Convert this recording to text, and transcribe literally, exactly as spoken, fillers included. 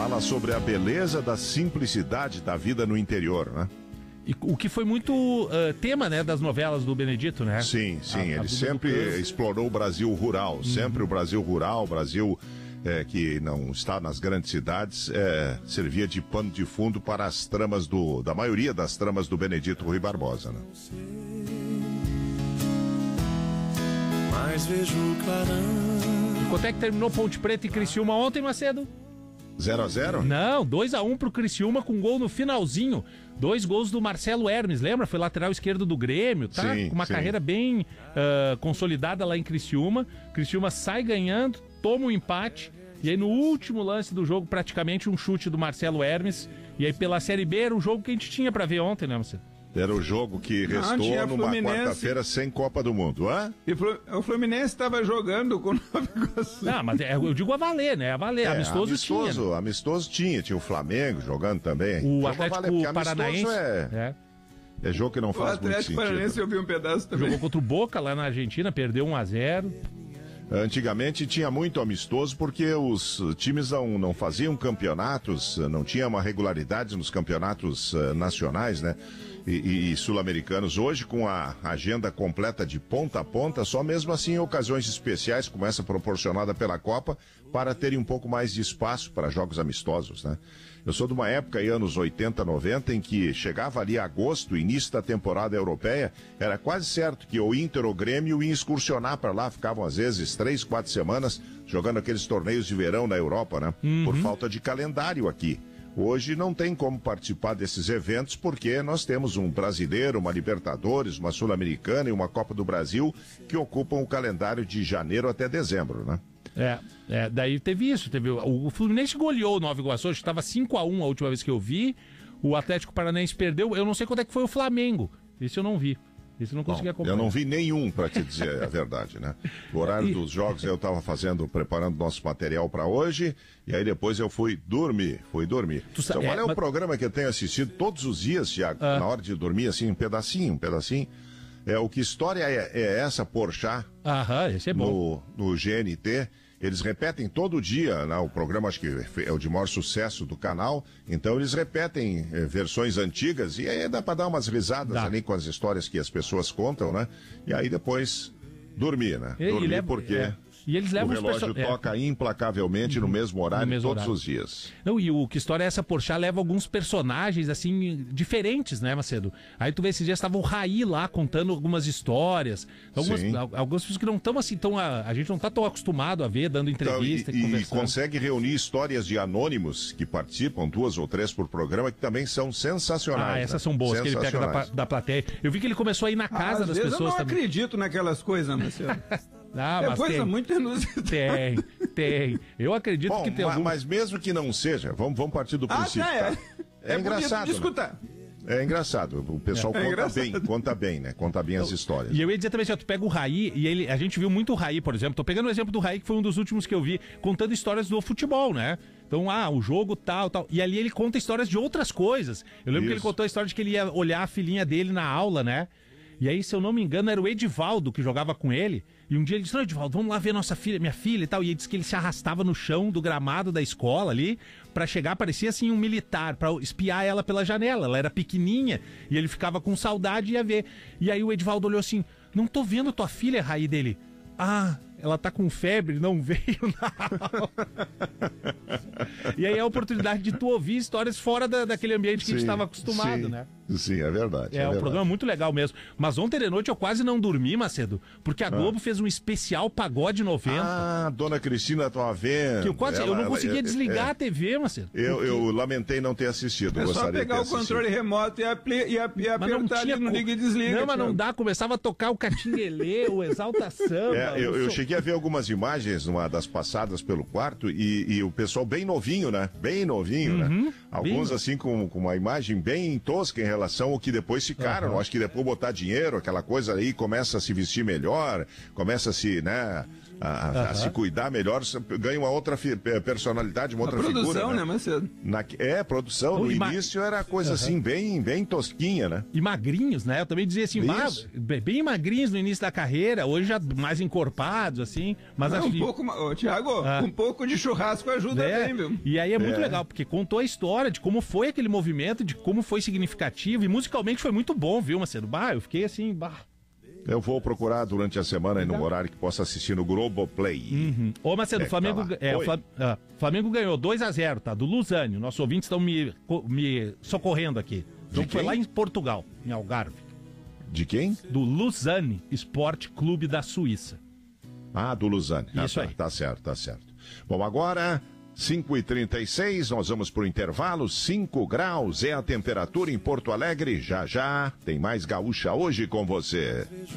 Fala sobre a beleza da simplicidade da vida no interior, né? E o que foi muito uh, tema, né, das novelas do Benedito, né? Sim, sim, a, ele a sempre explorou o Brasil rural, uhum. sempre o Brasil rural, o Brasil é, que não está nas grandes cidades, é, servia de pano de fundo para as tramas do, da maioria das tramas do Benedito Rui Barbosa, né? Mas vejo clarão. E quanto é que terminou Ponte Preta e Criciúma ontem, Macedo? zero a zero? Não, dois a um pro Criciúma com gol no finalzinho. Dois gols do Marcelo Hermes, lembra? Foi lateral esquerdo do Grêmio, tá? Sim, com uma sim. carreira bem uh, consolidada lá em Criciúma. Criciúma sai ganhando, toma um empate. E aí no último lance do jogo, praticamente um chute do Marcelo Hermes. E aí pela Série B era o jogo que a gente tinha pra ver ontem, né, Marcelo? Era o jogo que restou Não, numa Fluminense. quarta-feira sem Copa do Mundo, hã? E o Fluminense estava jogando com o Nova Iguaçu. Não, mas é, eu digo a valer, né? A valer, É, amistoso, amistoso tinha. Né? Amistoso tinha, tinha o Flamengo jogando também. O Foi Atlético valer, porque Paranaense. É, É. é jogo que não O faz muito Atlético Paranaense sentido. eu vi um pedaço também. Jogou contra o Boca lá na Argentina, perdeu um a zero. Antigamente tinha muito amistoso porque os times não, não faziam campeonatos, não tinha uma regularidade nos campeonatos uh, nacionais, né? E, e, e sul-americanos. Hoje, com a agenda completa de ponta a ponta, só mesmo assim em ocasiões especiais, como essa proporcionada pela Copa, para terem um pouco mais de espaço para jogos amistosos, né? Eu sou de uma época, aí, anos oitenta, noventa, em que chegava ali agosto, início da temporada europeia, era quase certo que o Inter ou o Grêmio iam excursionar para lá, ficavam às vezes três, quatro semanas jogando aqueles torneios de verão na Europa, né? Uhum. Por falta de calendário aqui. Hoje não tem como participar desses eventos porque nós temos um brasileiro, uma Libertadores, uma Sul-Americana e uma Copa do Brasil que ocupam o calendário de janeiro até dezembro, né? É, é, daí teve isso, teve o, o Fluminense goleou o Nova Iguaçu, acho que estava cinco a um a última vez que eu vi, o Atlético Paranaense perdeu, eu não sei quanto é que foi o Flamengo, esse eu não vi. Isso eu não consegui acompanhar. Eu não vi nenhum, para te dizer a verdade, né? O horário E... dos jogos eu estava fazendo, preparando nosso material para hoje, e aí depois eu fui dormir, fui dormir. Tu sa... Então, qual é, é o mas... programa que eu tenho assistido todos os dias, Thiago, ah. na hora de dormir, assim, um pedacinho, um pedacinho? É, o Que História é, é essa, Porchat? Aham, esse é bom. No, no G N T. Eles repetem todo dia, né? O programa acho que é o de maior sucesso do canal, então eles repetem eh, versões antigas e aí dá para dar umas risadas dá. ali com as histórias que as pessoas contam, né? E aí depois dormir, né? E, dormir e leva, porque é. E eles levam o relógio os perso... toca é. implacavelmente no mesmo horário no mesmo todos horário. os dias. Não, e o Que História é essa, Porchat leva alguns personagens, assim, diferentes, né, Macedo? Aí tu vê, esses dias estava o Raí lá contando algumas histórias, algumas, algumas pessoas que não estão assim, tão, a, a gente não está tão acostumado a ver, dando entrevista então, e, e, e consegue reunir histórias de anônimos que participam, duas ou três por programa, que também são sensacionais. Ah, essas né? são boas, que ele pega da, da plateia. Eu vi que ele começou a ir na casa Às das vezes pessoas eu não também. acredito naquelas coisas, Marcelo. Ah, é mas coisa tem, muito inusitada. tem, tem. Eu acredito Bom, que tem ma, algum... mas mesmo que não seja, vamos, vamos partir do Ah, princípio. tá, é. Tá? É, É engraçado. bonito de escutar. Né? É engraçado. O pessoal É conta engraçado. bem, conta bem, né? Conta bem as histórias. E eu ia dizer também assim, ó, tu pega o Raí, e ele, a gente viu muito o Raí, por exemplo, tô pegando o exemplo do Raí, que foi um dos últimos que eu vi, contando histórias do futebol, né? Então, ah, o jogo tal, tal. E ali ele conta histórias de outras coisas. Eu lembro Isso. que ele contou a história de que ele ia olhar a filhinha dele na aula, né? E aí, se eu não me engano, era o Edivaldo que jogava com ele. E um dia ele disse, não, Edivaldo, vamos lá ver nossa filha, minha filha e tal. E ele disse que ele se arrastava no chão do gramado da escola ali pra chegar, parecia assim um militar, pra espiar ela pela janela. Ela era pequenininha e ele ficava com saudade e ia ver. E aí o Edivaldo olhou assim, não tô vendo tua filha, Raí, dele. Ah, ela tá com febre, não veio na aula. E aí é a oportunidade de tu ouvir histórias fora da, daquele ambiente que Sim, a gente estava acostumado, sim, né? Sim, é verdade. É, é um verdade. programa muito legal mesmo. Mas ontem de noite eu quase não dormi, Macedo, porque a Globo ah. fez um especial pagode noventa. Ah, Dona Cristina tava vendo. Que eu quase, ela, eu não conseguia ela, desligar é, a T V, Macedo. Eu, porque... eu lamentei não ter assistido. É só pegar o assistido. controle remoto e, apli, e, ap, e apertar ali no liga e desliga. Não, mas não dá, começava a tocar o Catinguelê, o Exaltação. É, eu, eu sou... cheguei a ver algumas imagens numa das passadas pelo quarto e, e o pessoal bem novinho, né? Bem novinho, uhum, né? Alguns bem... assim com, com uma imagem bem tosca em relação ao que depois ficaram. Uhum. Acho que depois botar dinheiro, aquela coisa aí, começa a se vestir melhor, começa a se, né, a, a, a se cuidar melhor, ganha uma outra fi, personalidade, uma a outra produção, figura. né, Macedo? Na, é, produção. Oh, no ima... início era coisa uhum. assim, bem, bem tosquinha, né? E magrinhos, né? Eu também dizia assim, mas, bem magrinhos no início da carreira, hoje já mais encorpados, assim. Mas Não, acho um que... pouco, ô, Thiago, ah. um pouco de churrasco ajuda é. bem, viu? E aí é muito é. legal, porque contou a história de como foi aquele movimento, de como foi significativo, e musicalmente foi muito bom, viu, Macedo? Bah, eu fiquei assim, bah... Eu vou procurar durante a semana aí num horário que possa assistir no Globoplay. Uhum. Ô, Macedo, o É, Flamengo, tá é, o Flam... ah, Flamengo ganhou dois a zero, tá? Do Luzânio. Nossos ouvintes estão me, me socorrendo aqui. O jogo foi lá em Portugal, em Algarve. De quem? Do Lausanne Esporte Clube da Suíça. Ah, do Lausanne. Isso ah, tá, aí. Tá certo, tá certo. Bom, agora, cinco e trinta e seis, nós vamos pro intervalo. cinco graus é a temperatura em Porto Alegre. Já já tem mais Gaúcha hoje com você.